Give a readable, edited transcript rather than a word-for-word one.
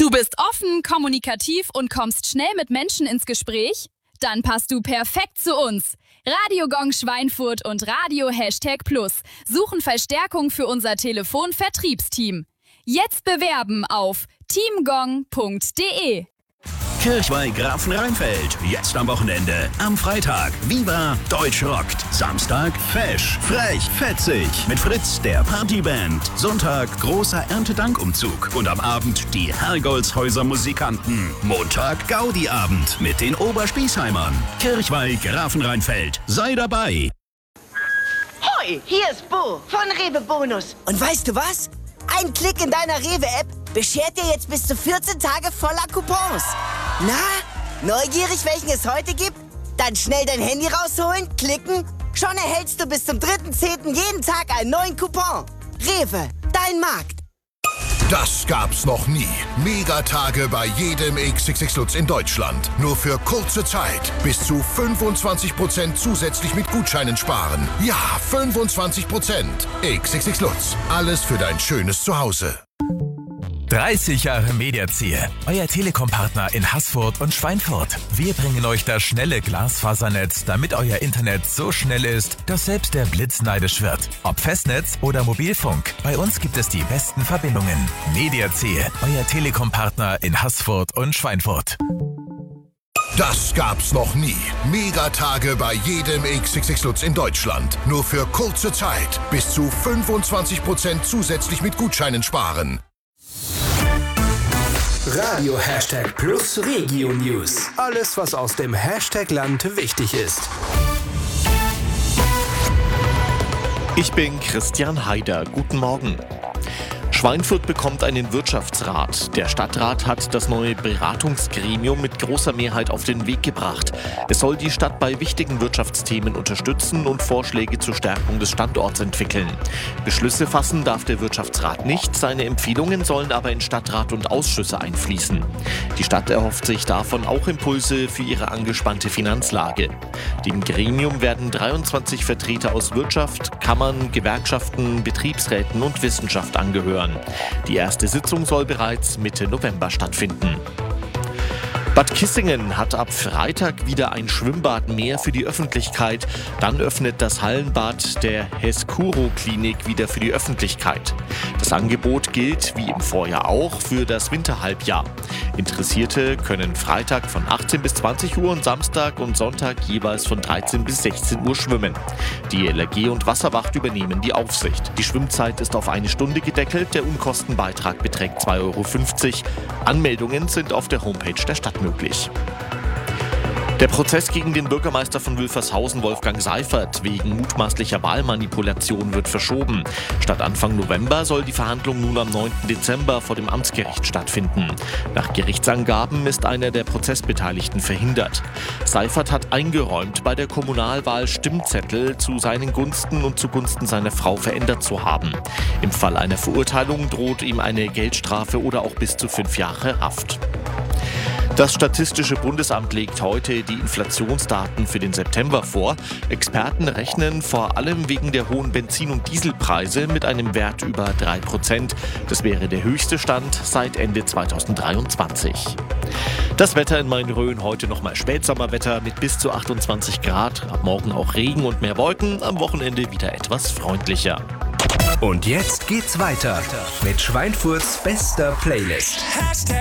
Du bist offen, kommunikativ und kommst schnell mit Menschen ins Gespräch? Dann passt du perfekt zu uns. Radio Gong Schweinfurt und Radio #Plus suchen Verstärkung für unser Telefonvertriebsteam. Jetzt bewerben auf teamgong.de. Kirchweih Grafenrheinfeld. Jetzt am Wochenende. Am Freitag Viva Deutsch rockt. Samstag Fesch, frech, fetzig mit Fritz, der Partyband. Sonntag großer Erntedankumzug. Und am Abend die Herrgoldzhäuser Musikanten. Montag Gaudi-Abend mit den Oberspießheimern. Kirchweih Grafenrheinfeld. Sei dabei. Hoi, hier ist Bo von Rewe Bonus. Und weißt du was? Ein Klick in deiner Rewe-App beschert dir jetzt bis zu 14 Tage voller Coupons. Na, neugierig, welchen es heute gibt? Dann schnell dein Handy rausholen, klicken. Schon erhältst du bis zum 3.10. jeden Tag einen neuen Coupon. Rewe, dein Markt. Das gab's noch nie. Megatage bei jedem XXX Lutz in Deutschland. Nur für kurze Zeit. Bis zu 25% zusätzlich mit Gutscheinen sparen. Ja, 25%. XXX Lutz. Alles für dein schönes Zuhause. 30 Jahre Mediaziel, euer Telekom-Partner in Haßfurt und Schweinfurt. Wir bringen euch das schnelle Glasfasernetz, damit euer Internet so schnell ist, dass selbst der Blitz neidisch wird. Ob Festnetz oder Mobilfunk, bei uns gibt es die besten Verbindungen. Mediaziel, euer Telekom-Partner in Haßfurt und Schweinfurt. Das gab's noch nie. Megatage bei jedem XXX Lutz in Deutschland. Nur für kurze Zeit. Bis zu 25% zusätzlich mit Gutscheinen sparen. Radio #Plus Regio News. Alles, was aus dem Hashtag-Land wichtig ist. Ich bin Christian Haider. Guten Morgen. Schweinfurt bekommt einen Wirtschaftsrat. Der Stadtrat hat das neue Beratungsgremium mit großer Mehrheit auf den Weg gebracht. Es soll die Stadt bei wichtigen Wirtschaftsthemen unterstützen und Vorschläge zur Stärkung des Standorts entwickeln. Beschlüsse fassen darf der Wirtschaftsrat nicht, seine Empfehlungen sollen aber in Stadtrat und Ausschüsse einfließen. Die Stadt erhofft sich davon auch Impulse für ihre angespannte Finanzlage. Dem Gremium werden 23 Vertreter aus Wirtschaft, Kammern, Gewerkschaften, Betriebsräten und Wissenschaft angehören. Die erste Sitzung soll bereits Mitte November stattfinden. Bad Kissingen hat ab Freitag wieder ein Schwimmbad mehr für die Öffentlichkeit. Dann öffnet das Hallenbad der Heskuro-Klinik wieder für die Öffentlichkeit. Das Angebot gilt, wie im Vorjahr auch, für das Winterhalbjahr. Interessierte können Freitag von 18 bis 20 Uhr und Samstag und Sonntag jeweils von 13 bis 16 Uhr schwimmen. Die LRG und Wasserwacht übernehmen die Aufsicht. Die Schwimmzeit ist auf 1 Stunde gedeckelt, der Unkostenbeitrag beträgt 2,50 €. Anmeldungen sind auf der Homepage der Stadt möglich. Der Prozess gegen den Bürgermeister von Wülfershausen, Wolfgang Seifert, wegen mutmaßlicher Wahlmanipulation wird verschoben. Statt Anfang November soll die Verhandlung nun am 9. Dezember vor dem Amtsgericht stattfinden. Nach Gerichtsangaben ist einer der Prozessbeteiligten verhindert. Seifert hat eingeräumt, bei der Kommunalwahl Stimmzettel zu seinen Gunsten und zugunsten seiner Frau verändert zu haben. Im Fall einer Verurteilung droht ihm eine Geldstrafe oder auch bis zu 5 Jahre Haft. Das Statistische Bundesamt legt heute die Inflationsdaten für den September vor. Experten rechnen vor allem wegen der hohen Benzin- und Dieselpreise mit einem Wert über 3%. Das wäre der höchste Stand seit Ende 2023. Das Wetter in Main-Rhön heute nochmal Spätsommerwetter mit bis zu 28 Grad. Ab morgen auch Regen und mehr Wolken. Am Wochenende wieder etwas freundlicher. Und jetzt geht's weiter mit Schweinfurts bester Playlist.